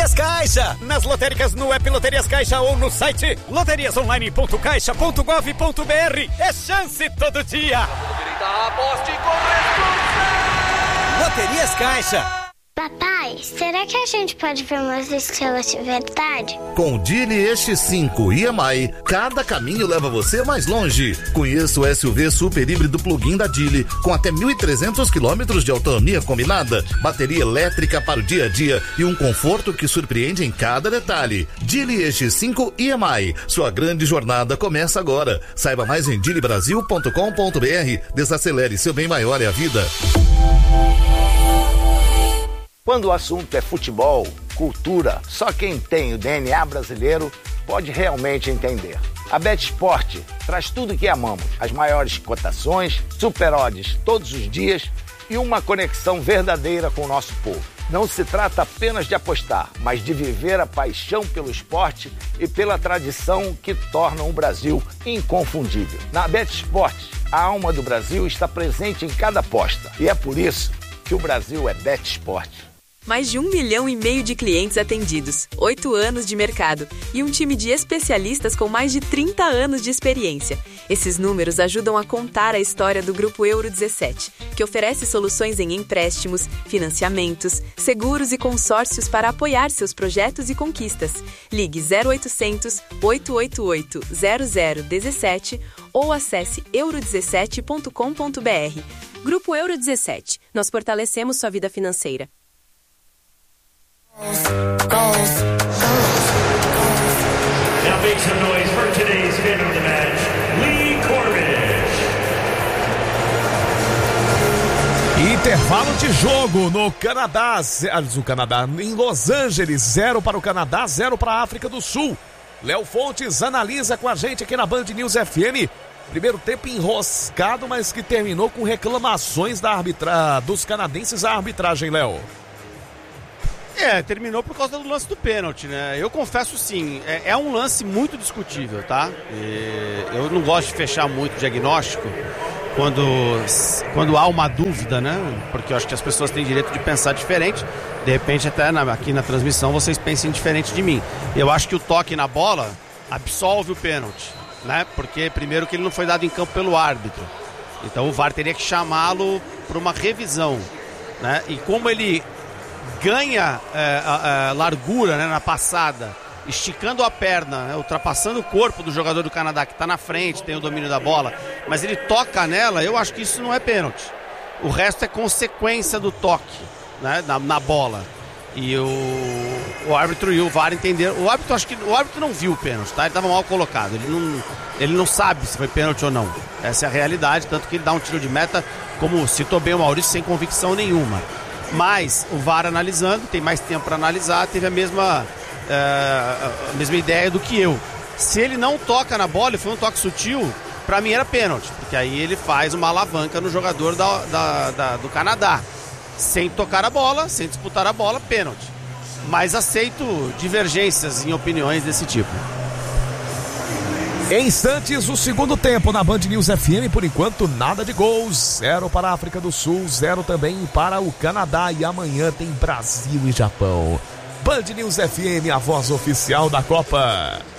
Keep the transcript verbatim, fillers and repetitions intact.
Loterias Caixa. Nas lotéricas, no app Loterias Caixa ou no site loterias online ponto caixa ponto gov ponto br. É chance todo dia. Aposte com Loterias Caixa. Papai, será que a gente pode ver umas estrelas de verdade? Com o Geely E X cinco e M I, cada caminho leva você mais longe. Conheça o S U V super híbrido plug-in da Geely, com até mil e trezentos quilômetros de autonomia combinada, bateria elétrica para o dia a dia e um conforto que surpreende em cada detalhe. Geely E X cinco e M I, sua grande jornada começa agora. Saiba mais em geely brasil ponto com ponto br. Desacelere, seu bem maior é a vida. Quando o assunto é futebol, cultura, só quem tem o D N A brasileiro pode realmente entender. A BetSport traz tudo o que amamos, as maiores cotações, super odds todos os dias e uma conexão verdadeira com o nosso povo. Não se trata apenas de apostar, mas de viver a paixão pelo esporte e pela tradição que tornam o Brasil inconfundível. Na BetSport, a alma do Brasil está presente em cada aposta e é por isso que o Brasil é BetSport. Mais de um milhão e meio de clientes atendidos, oito anos de mercado e um time de especialistas com mais de trinta anos de experiência. Esses números ajudam a contar a história do Grupo Euro dezessete, que oferece soluções em empréstimos, financiamentos, seguros e consórcios para apoiar seus projetos e conquistas. Ligue zero oitocentos, oito oito oito, zero zero um sete ou acesse euro dezessete ponto com ponto br. Grupo Euro dezessete. Nós fortalecemos sua vida financeira. Goals, goals, goals. Now make some noise for today's man of the match, Lee Cornish. Intervalo de jogo no Canadá, no Canadá, em Los Angeles, zero para o Canadá, zero para a África do Sul. Léo Fontes analisa com a gente aqui na Band News F M. Primeiro tempo enroscado, mas que terminou com reclamações da arbitra... dos canadenses à arbitragem, Léo. É, terminou por causa do lance do pênalti, né? Eu confesso sim, é, é um lance muito discutível, tá? E eu não gosto de fechar muito diagnóstico quando, quando há uma dúvida, né? Porque eu acho que as pessoas têm direito de pensar diferente. De repente, até na, aqui na transmissão, vocês pensem diferente de mim. Eu acho que o toque na bola absolve o pênalti, né? Porque, primeiro, que ele não foi dado em campo pelo árbitro. Então, o V A R teria que chamá-lo para uma revisão, né? E como ele ganha é, a, a largura, né, na passada, esticando a perna, né, ultrapassando o corpo do jogador do Canadá que está na frente, tem o domínio da bola, mas ele toca nela, eu acho que isso não é pênalti. O resto é consequência do toque, né, na, na bola. E o, o árbitro e o V A R entenderam. O árbitro, acho que o árbitro não viu o pênalti, tá? Ele estava mal colocado. Ele não, ele não sabe se foi pênalti ou não. Essa é a realidade, tanto que ele dá um tiro de meta, como citou bem o Maurício, sem convicção nenhuma. Mas o V A R analisando, tem mais tempo para analisar, teve a mesma, uh, a mesma ideia do que eu. Se ele não toca na bola, e foi um toque sutil, para mim era pênalti, porque aí ele faz uma alavanca no jogador da, da, da, do Canadá. Sem tocar a bola, sem disputar a bola, pênalti. Mas aceito divergências em opiniões desse tipo. Em instantes, o segundo tempo na Band News F M, por enquanto nada de gols, zero para a África do Sul, zero também para o Canadá, e amanhã tem Brasil e Japão. Band News F M, a voz oficial da Copa.